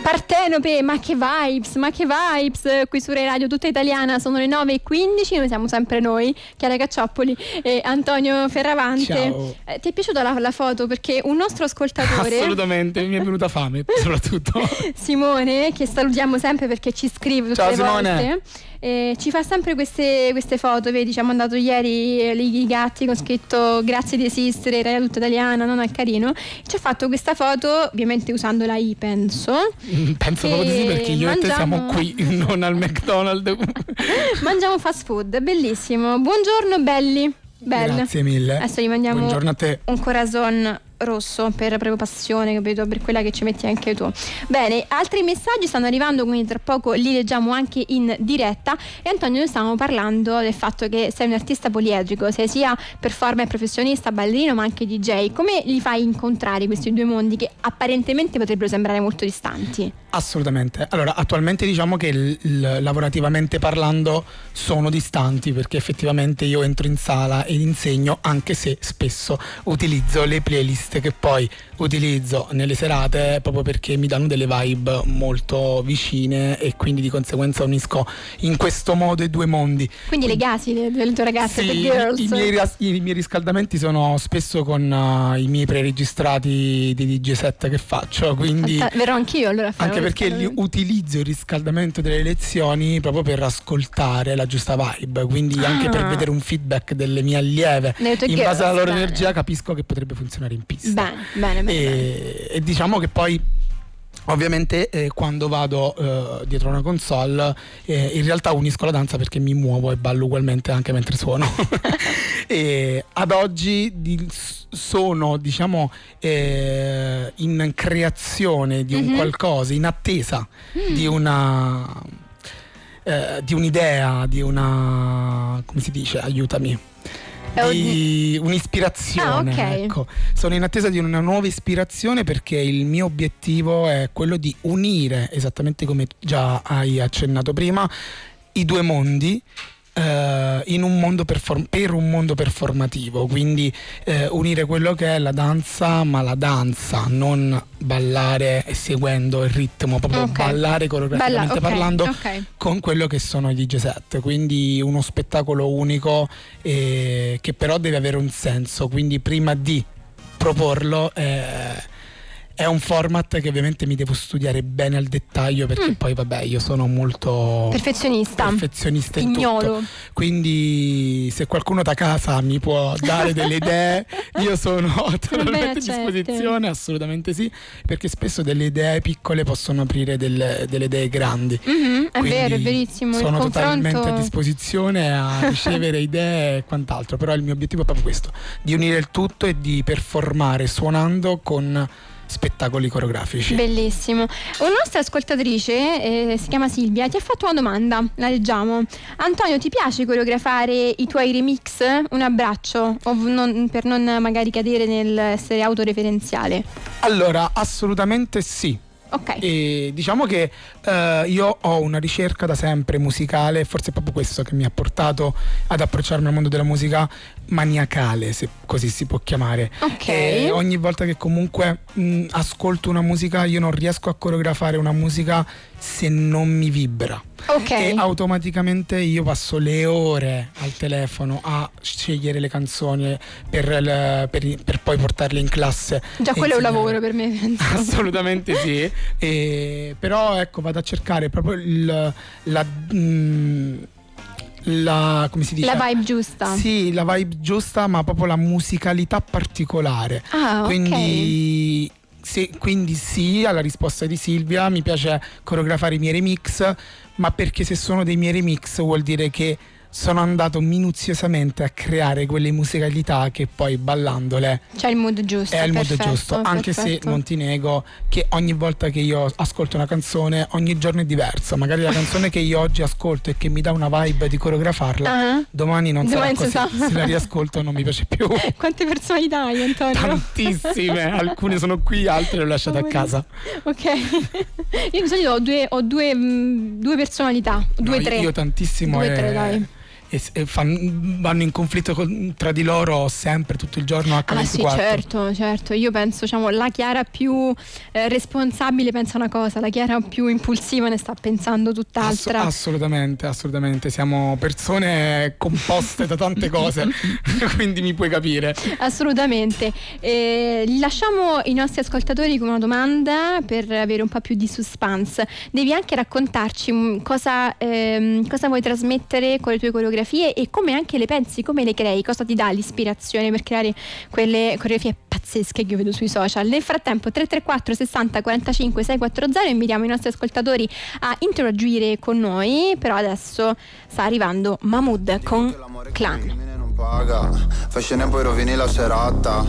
Partenope, ma che vibes, qui su Rai Radio Tutta Italiana. Sono le 9:15, noi siamo sempre noi, Chiara Cacciopoli e Antonio Ferravante. Ciao. Ti è piaciuta la foto? Perché un nostro ascoltatore, assolutamente, mi è venuta fame soprattutto, Simone, che salutiamo sempre perché ci scrive tutte ciao, le Simone. volte, ci fa sempre queste foto. Vedi, ci ha mandato ieri i gatti con scritto grazie di esistere, Rai Tutta Italiana, non è carino. Ci ha fatto questa foto ovviamente usando la I, penso proprio di sì, perché io e te siamo qui, non al McDonald's. Mangiamo fast food, bellissimo. Buongiorno belli. Grazie mille. Adesso gli mandiamo Buongiorno a te. un corazon rosso per proprio passione, capito? Per quella che ci metti anche tu. Bene, altri messaggi stanno arrivando, quindi tra poco li leggiamo anche in diretta. E Antonio, noi stiamo parlando del fatto che sei un artista poliedrico, sei sia performer, professionista, ballerino, ma anche DJ. Come li fai incontrare questi due mondi che apparentemente potrebbero sembrare molto distanti? Assolutamente. Allora, attualmente diciamo che lavorativamente parlando sono distanti, perché effettivamente io entro in sala ed insegno, anche se spesso utilizzo le playlist che poi utilizzo nelle serate proprio perché mi danno delle vibe molto vicine e quindi di conseguenza unisco in questo modo i due mondi. Quindi le gasi delle tue ragazze, sì, the girls. I miei riscaldamenti sono spesso con i miei preregistrati di DJ set che faccio, quindi verrò anch'io allora a fare anche perché utilizzo il riscaldamento delle lezioni proprio per ascoltare la giusta vibe, quindi anche per vedere un feedback delle mie allieve in base alla loro energia, capisco che potrebbe funzionare in pista. Bene. E diciamo che poi ovviamente quando vado dietro una console in realtà unisco la danza perché mi muovo e ballo ugualmente anche mentre suono. E ad oggi sono diciamo in creazione di un qualcosa, in attesa di una di un'idea, di una, come si dice, aiutami, di un'ispirazione. Okay. Ecco, sono in attesa di una nuova ispirazione perché il mio obiettivo è quello di unire, esattamente come già hai accennato prima, i due mondi in un mondo per un mondo performativo, quindi unire quello che è la danza, ma la danza, non ballare seguendo il ritmo, proprio ballare coreograficamente parlando, con quello che sono i DJ set, quindi uno spettacolo unico che però deve avere un senso, quindi prima di proporlo è un format che ovviamente mi devo studiare bene al dettaglio perché poi vabbè io sono molto perfezionista in tutto, quindi se qualcuno da casa mi può dare delle idee io sono totalmente a disposizione, assolutamente sì, perché spesso delle idee piccole possono aprire delle idee grandi. È vero, è verissimo. Sono totalmente a disposizione a ricevere idee e quant'altro, però il mio obiettivo è proprio questo, di unire il tutto e di performare suonando con spettacoli coreografici. Bellissimo. Una nostra ascoltatrice si chiama Silvia, ti ha fatto una domanda, la leggiamo. Antonio, ti piace coreografare i tuoi remix? Un abbraccio, per non magari cadere nell'essere autoreferenziale. Allora, assolutamente sì. Ok. E diciamo che io ho una ricerca da sempre musicale, forse è proprio questo che mi ha portato ad approcciarmi al mondo della musica maniacale, se così si può chiamare. E ogni volta che comunque ascolto una musica io non riesco a coreografare una musica se non mi vibra. E automaticamente io passo le ore al telefono a scegliere le canzoni per poi portarle in classe. Già quello è un lavoro per me, penso. Assolutamente sì. Però ecco, vado a cercare proprio come si dice? La vibe giusta. Sì, la vibe giusta, ma proprio la musicalità particolare. Quindi sì, alla risposta di Silvia, mi piace coreografare i miei remix, ma perché se sono dei miei remix vuol dire che sono andato minuziosamente a creare quelle musicalità che poi ballandole c'è il mood giusto. È il mood giusto, anche se non ti nego che ogni volta che io ascolto una canzone ogni giorno è diverso. Magari la canzone che io oggi ascolto e che mi dà una vibe di coreografarla, domani non sarà così. Se la riascolto non mi piace più. Quante personalità hai, Antonio? Tantissime, alcune sono qui, altre le ho lasciate a casa. Ok. Io di solito ho due personalità, tre. Io tantissimo. Dai. vanno in conflitto tra di loro sempre, tutto il giorno H24. Sì, certo. Io penso, diciamo, la Chiara più responsabile pensa una cosa, la Chiara più impulsiva ne sta pensando tutt'altra. Assolutamente. Siamo persone composte da tante cose, quindi mi puoi capire. Assolutamente. Lasciamo i nostri ascoltatori con una domanda per avere un po' più di suspense. Devi anche raccontarci cosa vuoi trasmettere con le tue coreografie e come anche le pensi, come le crei, cosa ti dà l'ispirazione per creare quelle coreografie pazzesche che io vedo sui social. Nel frattempo 334 60 45 640 invitiamo i nostri ascoltatori a interagire con noi, però adesso sta arrivando Mahmood con Clan. Fai scena e poi rovini la serata.